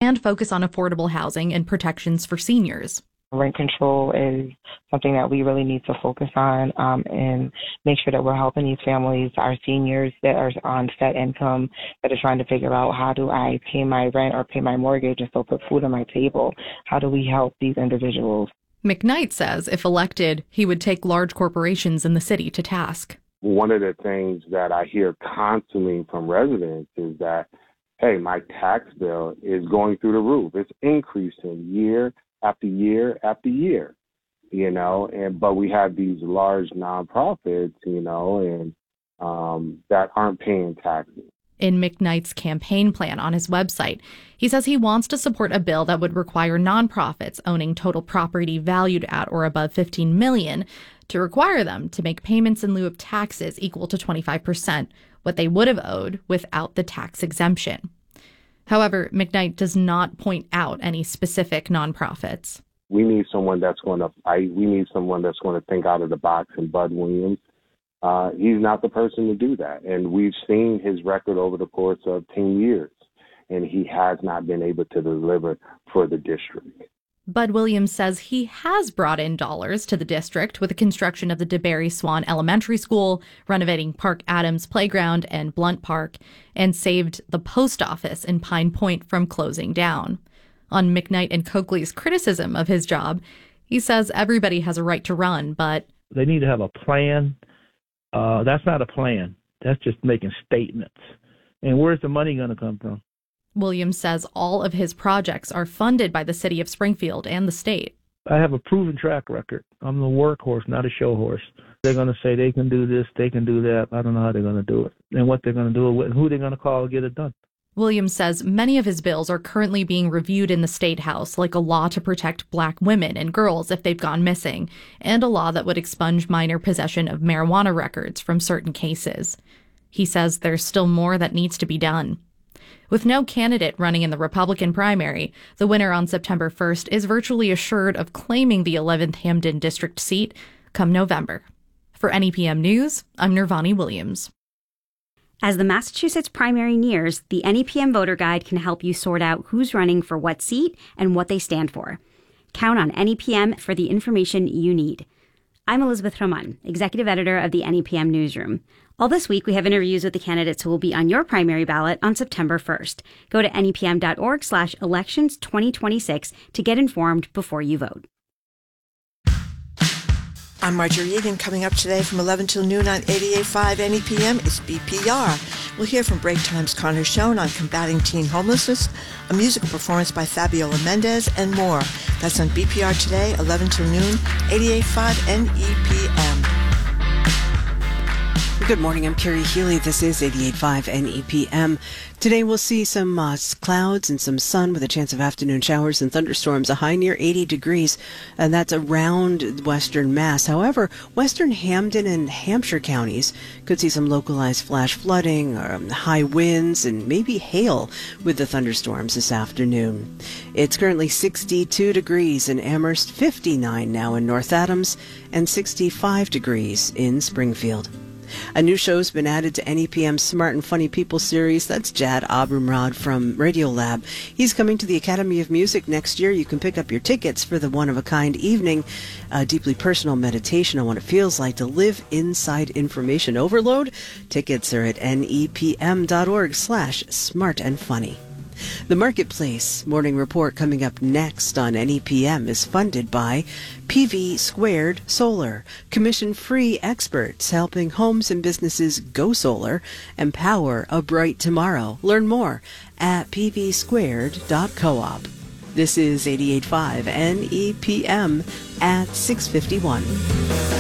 and focus on affordable housing and protections for seniors. Rent control is something that we really need to focus on and make sure that we're helping these families, our seniors that are on set income, that are trying to figure out how do I pay my rent or pay my mortgage and still put food on my table? How do we help these individuals? McKnight says if elected, he would take large corporations in the city to task. One of the things that I hear constantly from residents is that, hey, my tax bill is going through the roof. It's increasing year after year after year, but we have these large nonprofits, that aren't paying taxes. In McKnight's campaign plan on his website, he says he wants to support a bill that would require nonprofits owning total property valued at or above $15 million to require them to make payments in lieu of taxes equal to 25%, what they would have owed without the tax exemption. However, McKnight does not point out any specific nonprofits. We need someone that's going to fight. We need someone that's going to think out of the box, and Bud Williams, he's not the person to do that. And we've seen his record over the course of 10 years, and he has not been able to deliver for the district. Bud Williams says he has brought in dollars to the district with the construction of the DeBerry Swan Elementary School, renovating Park Adams Playground and Blunt Park, and saved the post office in Pine Point from closing down. On McKnight and Coakley's criticism of his job, he says everybody has a right to run, but they need to have a plan. That's not a plan. That's just making statements. And where's the money going to come from? Williams says all of his projects are funded by the city of Springfield and the state. I have a proven track record. I'm the workhorse, not a show horse. They're going to say they can do this, they can do that. I don't know how they're going to do it and what they're going to do and who they're going to call to get it done. Williams says many of his bills are currently being reviewed in the State House, like a law to protect Black women and girls if they've gone missing, and a law that would expunge minor possession of marijuana records from certain cases. He says there's still more that needs to be done. With no candidate running in the Republican primary, the winner on September 1st is virtually assured of claiming the 11th Hamden district seat come November. For NEPM News, I'm Nirvani Williams. As the Massachusetts primary nears, the NEPM voter guide can help you sort out who's running for what seat and what they stand for. Count on NEPM for the information you need. I'm Elizabeth Roman, executive editor of the NEPM Newsroom. All this week, we have interviews with the candidates who will be on your primary ballot on September 1st. Go to nepm.org/elections2026 to get informed before you vote. I'm Marjorie Egan. Coming up today from 11 till noon on 88.5 NEPM is BPR. We'll hear from Break Time's Connor Schoen on combating teen homelessness, a musical performance by Fabiola Mendez, and more. That's on BPR today, 11 till noon, 88.5 NEPM. Good morning, I'm Carrie Healy. This is 88.5 NEPM. Today we'll see some clouds and some sun with a chance of afternoon showers and thunderstorms, a high near 80 degrees, and that's around western Mass. However, western Hamden and Hampshire counties could see some localized flash flooding, high winds, and maybe hail with the thunderstorms this afternoon. It's currently 62 degrees in Amherst, 59 now in North Adams, and 65 degrees in Springfield. A new show's been added to NEPM's Smart and Funny People series. That's Jad Abumrad from Radiolab. He's coming to the Academy of Music next year. You can pick up your tickets for the one-of-a-kind evening, a deeply personal meditation on what it feels like to live inside information overload. Tickets are at nepm.org/smartandfunny. The Marketplace Morning Report coming up next on NEPM is funded by PV Squared Solar, commission-free experts helping homes and businesses go solar and power a bright tomorrow. Learn more at pvsquared.coop. This is 88.5 NEPM at 6:51.